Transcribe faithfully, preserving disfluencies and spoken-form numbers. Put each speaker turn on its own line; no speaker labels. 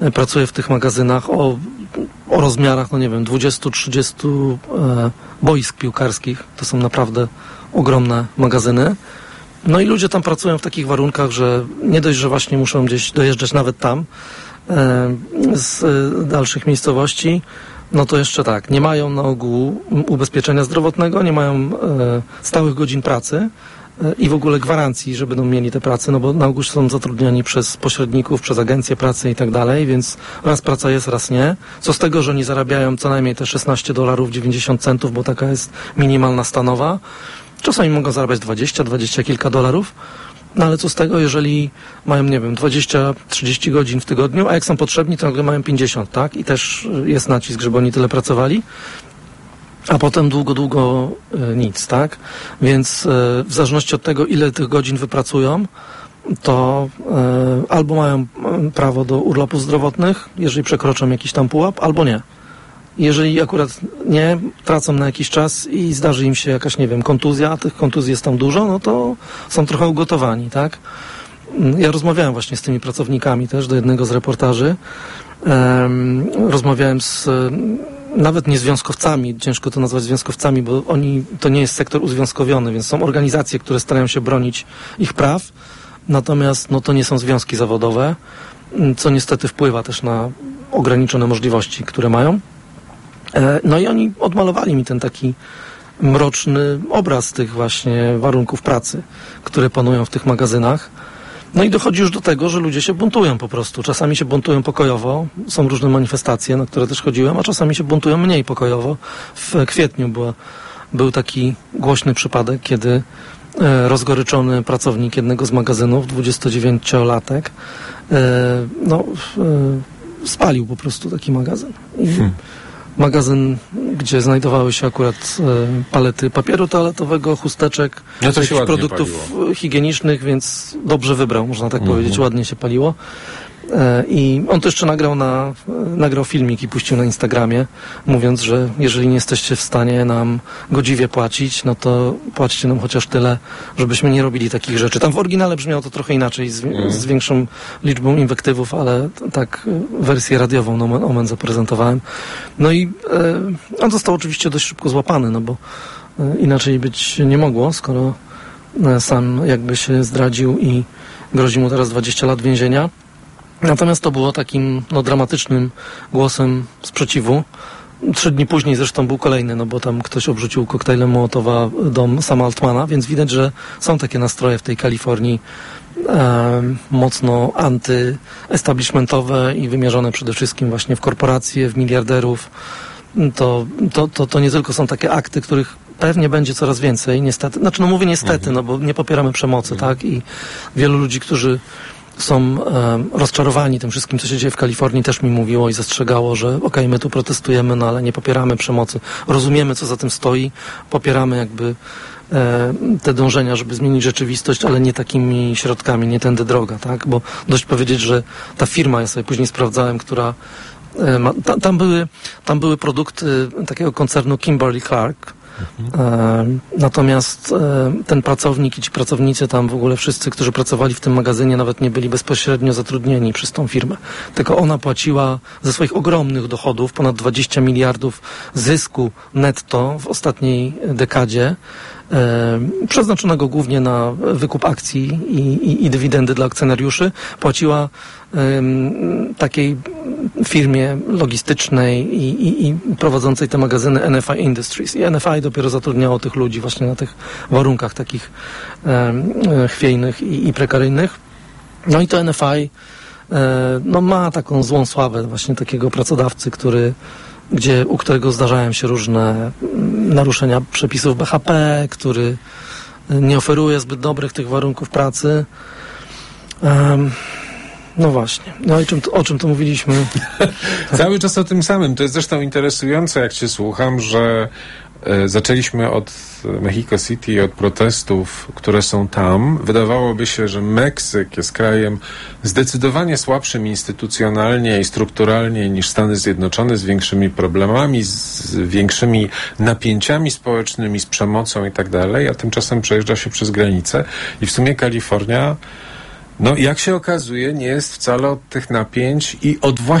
pracuje w tych magazynach o, o rozmiarach, no nie wiem, dwadzieścia trzydzieści e, boisk piłkarskich. To są naprawdę ogromne magazyny. No i ludzie tam pracują w takich warunkach, że nie dość, że właśnie muszą gdzieś dojeżdżać nawet tam e, z e, dalszych miejscowości, no to jeszcze tak, nie mają na ogół ubezpieczenia zdrowotnego, nie mają e, stałych godzin pracy e, i w ogóle gwarancji, że będą mieli te prace, no bo na ogół są zatrudniani przez pośredników, przez agencje pracy i tak dalej, więc raz praca jest, raz nie. Co z tego, że oni zarabiają co najmniej te szesnaście dolarów dziewięćdziesiąt centów, bo taka jest minimalna stanowa. Czasami mogą zarabiać dwadzieścia, dwadzieścia kilka dolarów. No ale co z tego, jeżeli mają, nie wiem, dwadzieścia trzydzieści godzin w tygodniu, a jak są potrzebni, to nagle mają pięćdziesiąt, tak? I też jest nacisk, żeby oni tyle pracowali, a potem długo, długo e, nic, tak? Więc e, w zależności od tego, ile tych godzin wypracują, to e, albo mają prawo do urlopów zdrowotnych, jeżeli przekroczą jakiś tam pułap, albo nie. Jeżeli akurat nie, tracą na jakiś czas i zdarzy im się jakaś, nie wiem, kontuzja, a tych kontuzji jest tam dużo, no to są trochę ugotowani, tak? Ja rozmawiałem właśnie z tymi pracownikami też do jednego z reportaży. Um, rozmawiałem z nawet nie związkowcami, ciężko to nazwać związkowcami, bo oni, to nie jest sektor uzwiązkowiony, więc są organizacje, które starają się bronić ich praw, natomiast no to nie są związki zawodowe, co niestety wpływa też na ograniczone możliwości, które mają. No i oni odmalowali mi ten taki mroczny obraz tych właśnie warunków pracy, które panują w tych magazynach. No i dochodzi już do tego, że ludzie się buntują po prostu. Czasami się buntują pokojowo, są różne manifestacje, na które też chodziłem, a czasami się buntują mniej pokojowo. W kwietniu była, był taki głośny przypadek, kiedy e, rozgoryczony pracownik jednego z magazynów, dwudziestodziewięciolatek, e, no, e, spalił po prostu taki magazyn. I hmm. magazyn, gdzie znajdowały się akurat e, palety papieru toaletowego, chusteczek,
no
jakichś produktów paliło. higienicznych, więc dobrze wybrał, można tak mhm. powiedzieć, ładnie się paliło. E, I on to jeszcze nagrał, na, nagrał filmik i puścił na Instagramie, mówiąc, że jeżeli nie jesteście w stanie nam godziwie płacić, no to płaćcie nam chociaż tyle, żebyśmy nie robili takich rzeczy. Tam w oryginale brzmiało to trochę inaczej, z, mhm. z większą liczbą inwektywów, ale tak wersję radiową nomen omen zaprezentowałem. No i e, on został oczywiście dość szybko złapany, no bo e, inaczej być nie mogło, skoro e, sam jakby się zdradził i grozi mu teraz dwadzieścia lat więzienia. Natomiast to było takim no, dramatycznym głosem sprzeciwu. Trzy dni później zresztą był kolejny, no bo tam ktoś obrzucił koktajlem Mołotowa dom Sama Altmana, więc widać, że są takie nastroje w tej Kalifornii e, mocno anty-establishmentowe i wymierzone przede wszystkim właśnie w korporacje, w miliarderów. To, to, to, to nie tylko są takie akty, których pewnie będzie coraz więcej, niestety. Znaczy, no mówię niestety, mhm. no bo nie popieramy przemocy, mhm. tak? I wielu ludzi, którzy są e, rozczarowani tym wszystkim, co się dzieje w Kalifornii, też mi mówiło i zastrzegało, że okej, okay, my tu protestujemy, no ale nie popieramy przemocy. Rozumiemy, co za tym stoi, popieramy jakby e, te dążenia, żeby zmienić rzeczywistość, ale nie takimi środkami, nie tędy droga, tak? Bo dość powiedzieć, że ta firma, ja sobie później sprawdzałem, która e, ma, ta, tam, były, tam były produkty takiego koncernu Kimberly-Clark. Mhm. Natomiast ten pracownik i ci pracownicy tam w ogóle wszyscy, którzy pracowali w tym magazynie, nawet nie byli bezpośrednio zatrudnieni przez tą firmę. Tylko ona płaciła ze swoich ogromnych dochodów, ponad dwadzieścia miliardów zysku netto w ostatniej dekadzie, przeznaczonego głównie na wykup akcji i, i, i dywidendy dla akcjonariuszy, płaciła um, takiej firmie logistycznej i, i, i prowadzącej te magazyny N F I Industries. I N F I dopiero zatrudniało tych ludzi właśnie na tych warunkach takich um, chwiejnych i, i prekaryjnych. No i to N F I um, no, ma taką złą sławę właśnie takiego pracodawcy, który gdzie, u którego zdarzają się różne naruszenia przepisów B H P, który nie oferuje zbyt dobrych tych warunków pracy. Um, no właśnie. No i czym, o czym tu mówiliśmy?
Cały czas o tym samym. To jest zresztą interesujące, jak cię słucham, że e, zaczęliśmy od Mexico City, od protestów, które są tam. Wydawałoby się, że Meksyk jest krajem zdecydowanie słabszym instytucjonalnie i strukturalnie niż Stany Zjednoczone, z większymi problemami, z większymi napięciami społecznymi, z przemocą i tak dalej, a tymczasem przejeżdża się przez granicę i w sumie Kalifornia No jak się okazuje, nie jest wcale od tych napięć i od